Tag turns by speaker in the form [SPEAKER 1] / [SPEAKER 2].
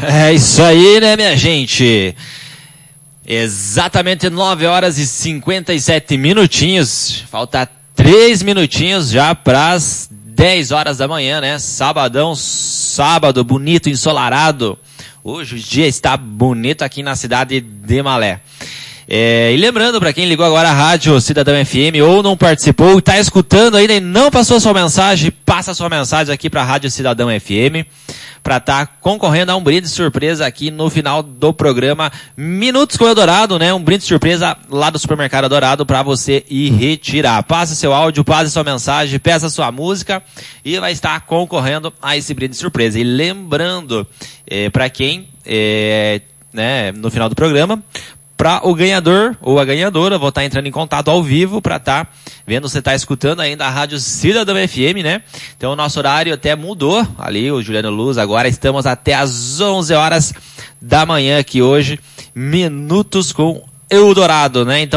[SPEAKER 1] É isso aí, né, minha gente? Exatamente 9 horas e 57 minutinhos. Falta 3 minutinhos já para as 10 horas da manhã, né? Sábado, bonito, ensolarado. Hoje o dia está bonito aqui na cidade de Malé. E lembrando, para quem ligou agora a Rádio Cidadão FM ou não participou, está escutando ainda e não passou sua mensagem, passa sua mensagem aqui para a Rádio Cidadão FM, para estar concorrendo a um brinde surpresa aqui no final do programa Minutos com Eldorado, né? Um brinde surpresa lá do Supermercado Eldorado para você ir retirar. Passe seu áudio, passe sua mensagem, peça sua música e vai estar concorrendo a esse brinde surpresa. E lembrando, para quem, né, no final do programa, para o ganhador ou a ganhadora, vou estar entrando em contato ao vivo para estar vendo se você está escutando ainda a Rádio Cidadão FM, né? Então o nosso horário até mudou, ali o Juliano Luz, agora estamos até às 11 horas da manhã aqui hoje, Minutos com Eldorado, né? Então